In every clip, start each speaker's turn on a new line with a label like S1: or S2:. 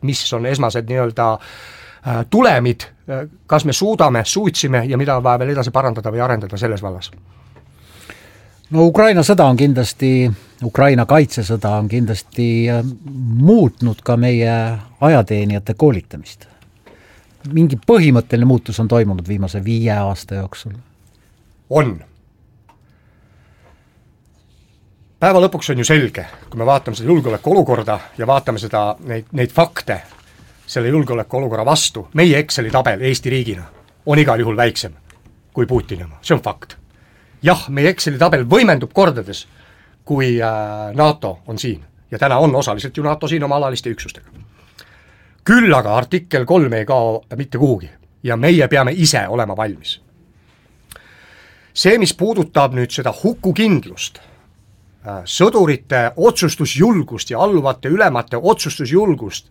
S1: et mis on esmased nii-öelda tulemid, kas me suutsime ja mida on vaja veel edasi parandada või arendada selles vallas?
S2: No Ukraina sõda on kindlasti, Ukraina kaitsesõda on kindlasti muutnud ka meie ajateenijate koolitamist. Mingi põhimõtteline muutus on toimunud viimase 5 aasta jooksul?
S1: On. Päeva lõpuks on ju selge, kui me vaatame seda julgeolekuolukorda ja vaatame seda, neid fakte selle julgeolekuolukorra vastu, meie Exceli tabel Eesti riigina on igal juhul väiksem kui Putini oma, see on fakt. Jah, meie Exceli tabel võimendub kordades, kui NATO on siin ja täna on osaliselt ju NATO siin oma alaliste üksustega. Küll aga artikkel 3 ei kao mitte kuhugi ja meie peame ise olema valmis. See, mis puudutab nüüd seda hukukindlust, sõdurite otsustusjulgust ja alluvate ülemate otsustusjulgust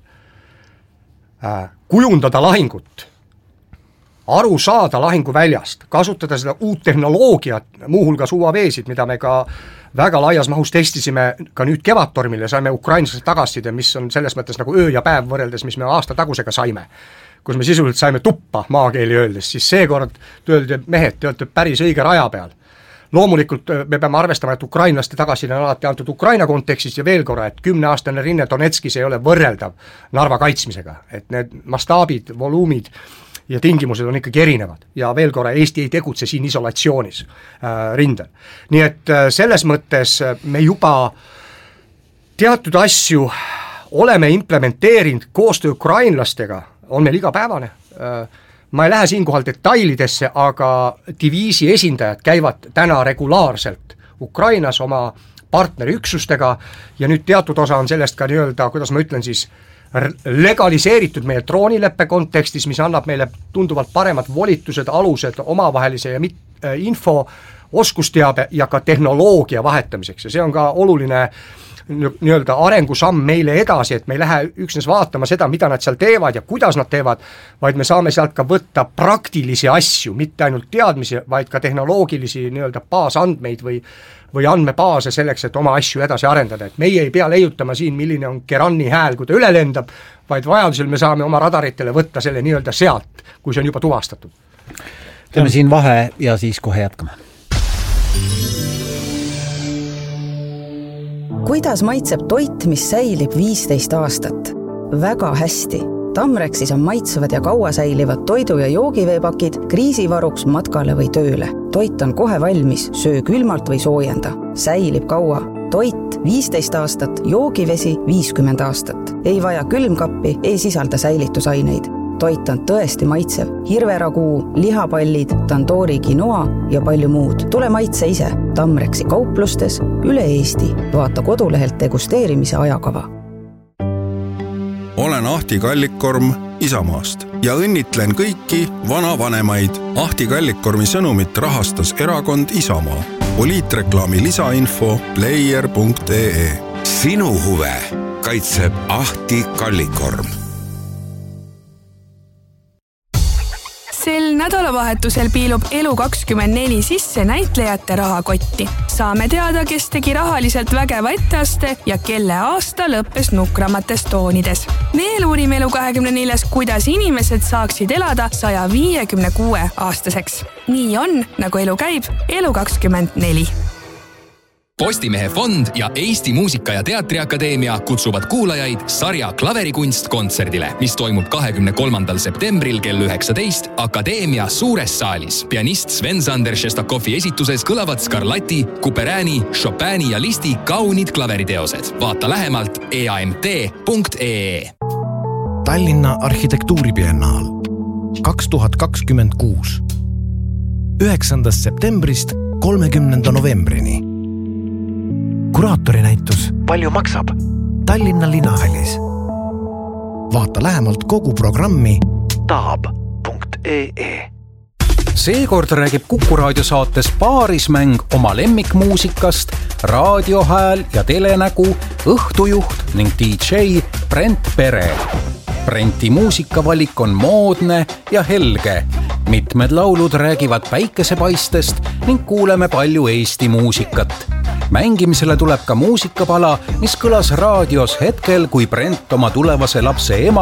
S1: kujundada lahingut, aru saada lahinguväljast, kasutada seda uut tehnoloogiat, muuhulgas UAV-sid, mida me ka väga laias mahus testisime ka nüüd Kevadtormile, saime ukrainlased tagasiside, mis on selles mõttes nagu öö ja päev võrreldes, mis me aasta tagusega saime, kus me sisuliselt saime tuppa maakeeli öeldes, siis seekord öeldi, mehed, te olete päris õige raja peal. Loomulikult me peame arvestama, et ukrainlaste tagasiside on alati antud Ukraina kontekstis ja veel korra, et 10-aastane rinne Donetskis ei ole võrreldav Narva kaitsmisega, et need mastaabid, voluumid ja tingimused on ikkagi erinevad ja veel korra Eesti ei tegutse siin isolatsioonis rindel. Nii et selles mõttes me juba teatud asju oleme implementeerinud koostöö ukrainlastega, on meil igapäevane. Ma ei lähe siinkohal detailidesse, aga diviisi esindajad käivad täna regulaarselt Ukrainas oma partneriüksustega ja nüüd teatud osa on sellest ka nii-öelda, kuidas ma ütlen siis, legaliseeritud meie droonileppe kontekstis, mis annab meile tunduvalt paremad volitused, alused omavahelise ja info, oskusteabe ja ka tehnoloogia vahetamiseks ja see on ka oluline nii-öelda arengusamm meile edasi, et me ei lähe üksnes vaatama seda, mida nad seal teevad ja kuidas nad teevad, vaid me saame sealt ka võtta praktilisi asju, mitte ainult teadmisi, vaid ka tehnoloogilisi nii-öelda baasandmeid või andmebaase selleks, et oma asju edasi arendada, et meie ei pea leiutama siin, milline on Kerani hääl, kui ta üle lendab, vaid vajadusel me saame oma radaritele võtta selle nii-öelda sealt, kui see on juba tuvastatud.
S2: Teeme siin vahe ja siis kohe jätkame.
S3: Kuidas maitseb toit, mis säilib 15 aastat? Väga hästi. Tamrexis on maitsevad ja kaua säilivad toidu- ja joogiveepakid kriisivaruks matkale või tööle. Toit on kohe valmis, söö külmalt või soojenda. Säilib kaua. Toit 15 aastat, joogivesi 50 aastat. Ei vaja külmkappi, ei sisalda säilitusaineid. Toit on tõesti maitsev. Hirveraguu, lihapallid, tandoori quinoa ja palju muud. Tule maitse ise. Tamrexi kauplustes üle Eesti. Vaata kodulehelt degusteerimise ajakava.
S4: Olen Ahti Kallikkorm Isamaast ja õnnitlen kõiki vanavanemaid. Ahti Kallikkormi sõnumit rahastas erakond Isamaa. Poliitreklaami lisainfo player.ee.
S5: Sinu huve kaitseb Ahti Kallikkorm.
S6: Sel nädalavahetusel piilub Elu24 sisse näitlejate rahakotti. Saame teada, kes tegi rahaliselt vägeva etteaste ja kelle aasta lõppes nukramates toonides. Veel uurime Elu24, kuidas inimesed saaksid elada 156 aastaseks. Nii on, nagu elu käib, Elu24.
S7: Postimehe fond ja Eesti Muusika- ja Teatriakadeemia kutsuvad kuulajaid sarja Klaverikunst kontserdile, mis toimub 23. septembril kell 19 Akadeemia suures saalis. Pianist Sven-Sander Šestakovi esituses kõlavad Scarlatti, Couperini, Chopini ja Listi kaunid klaveriteosed. Vaata lähemalt eamt.ee.
S8: Tallinna arhitektuuribiennaal 2026 9. septembrist 30. novembrini. Kuraatori-näitus Palju maksab? Tallinna Linnahallis. Vaata lähemalt kogu programmi taab.ee.
S9: Seekord räägib Kuku raadiosaates Paarismäng oma lemmikmuusikast, raadiohääl ja telenägu, õhtujuht ning DJ Brent Pere. Brenti muusikavalik on moodne ja helge. Mitmed laulud räägivad päikesepaistest ning kuuleme palju Eesti muusikat. Mängimisele tuleb ka muusikapala, mis kõlas raadios hetkel, kui Brent oma tulevase lapse ema